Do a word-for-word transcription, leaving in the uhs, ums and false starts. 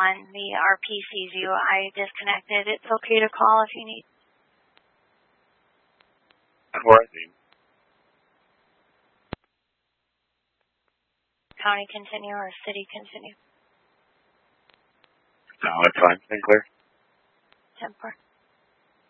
on the R P sees you. I disconnected. It's okay to call if you need. Where I need. County continue or city continue? No, it's fine. Been clear. ten four.